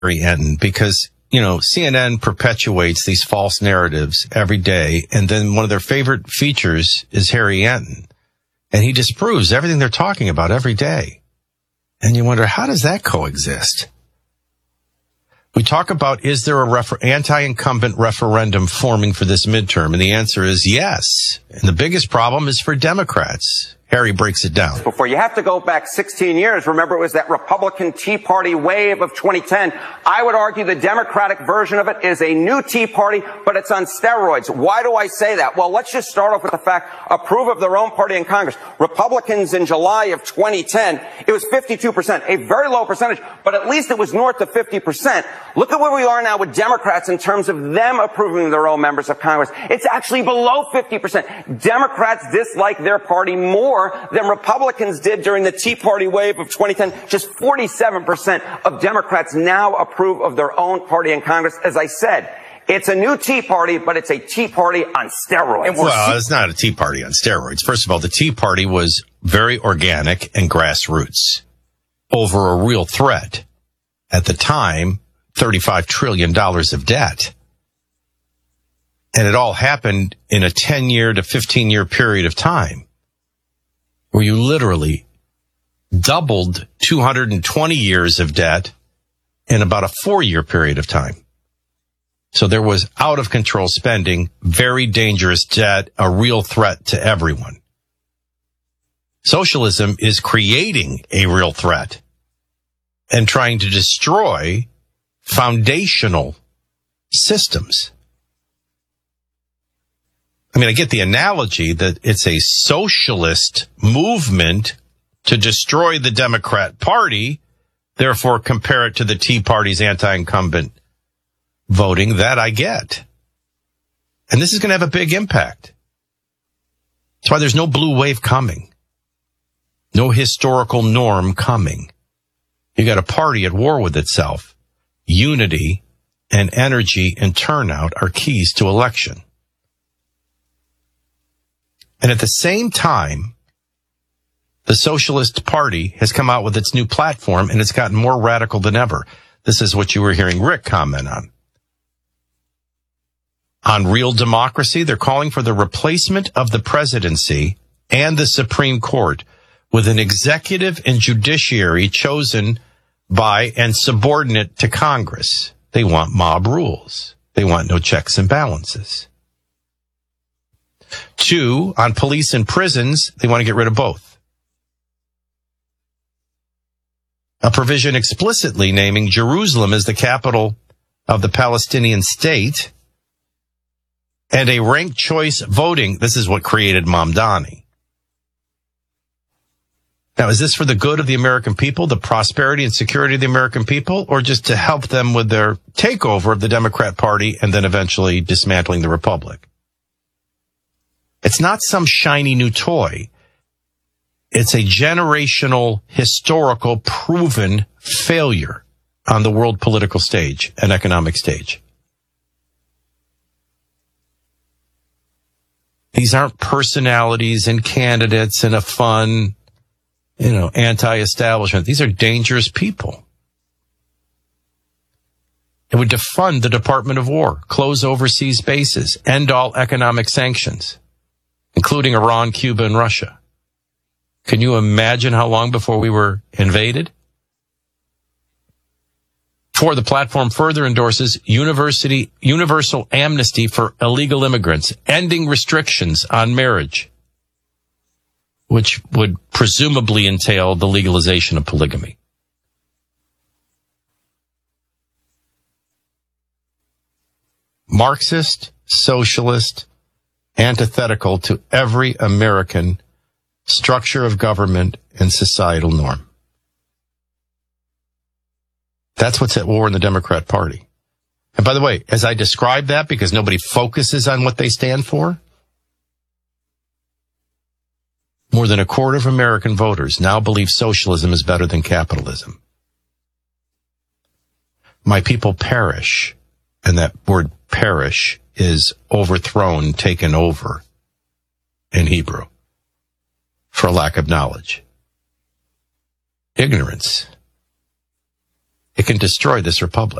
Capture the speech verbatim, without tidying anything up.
Enten, because, you know, C N N perpetuates these false narratives every day, and then one of their favorite features is Harry Enten, and he disproves everything they're talking about every day. And you wonder, how does that coexist? We talk about, is there a refer- anti-incumbent referendum forming for this midterm? And the answer is yes. And the biggest problem is for Democrats. Harry breaks it down. Before you have to go back sixteen years. Remember, it was that Republican Tea Party wave of twenty ten. I would argue the Democratic version of it is a new Tea Party, but it's on steroids. Why do I say that? Well, let's just start off with the fact, approve of their own party in Congress. Republicans in July of twenty ten, it was fifty-two percent, a very low percentage, but at least it was north of fifty percent. Look at where we are now with Democrats in terms of them approving of their own members of Congress. It's actually below fifty percent. Democrats dislike their party more than Republicans did during the Tea Party wave of twenty ten. Just forty-seven percent of Democrats now approve of their own party in Congress. As I said, it's a new Tea Party, but it's a Tea Party on steroids. Well, it's not a Tea Party on steroids. First of all, the Tea Party was very organic and grassroots over a real threat. At the time, thirty-five trillion dollars of debt. And it all happened in a ten-year to fifteen-year period of time, where you literally doubled two hundred twenty years of debt in about a four-year period of time. So there was out-of-control spending, very dangerous debt, a real threat to everyone. Socialism is creating a real threat and trying to destroy foundational systems. I mean, I get the analogy that it's a socialist movement to destroy the Democrat Party, therefore compare it to the Tea Party's anti-incumbent voting. That I get. And this is going to have a big impact. That's why there's no blue wave coming. No historical norm coming. You got a party at war with itself. Unity and energy and turnout are keys to election. And at the same time, the Socialist Party has come out with its new platform, and it's gotten more radical than ever. This is what you were hearing Rick comment on. On real democracy, they're calling for the replacement of the presidency and the Supreme Court with an executive and judiciary chosen by and subordinate to Congress. They want mob rules. They want no checks and balances. Two, on police and prisons, they want to get rid of both. A provision explicitly naming Jerusalem as the capital of the Palestinian state, and a ranked choice voting. This is what created Mamdani. Now, is this for the good of the American people, the prosperity and security of the American people, or just to help them with their takeover of the Democrat Party and then eventually dismantling the Republic? It's not some shiny new toy. It's a generational, historical, proven failure on the world political stage and economic stage. These aren't personalities and candidates and a fun, you know, anti-establishment. These are dangerous people. It would defund the Department of War, close overseas bases, end all economic sanctions, including Iran, Cuba, and Russia. Can you imagine how long before we were invaded? Four, the platform further endorses university, universal amnesty for illegal immigrants, ending restrictions on marriage, which would presumably entail the legalization of polygamy. Marxist, socialist, antithetical to every American structure of government and societal norm. That's what's at war in the Democrat Party. And by the way, as I describe that, because nobody focuses on what they stand for, more than a quarter of American voters now believe socialism is better than capitalism. My people perish, and that word perish is overthrown, taken over in Hebrew, for lack of knowledge. Ignorance. it can destroy this republic.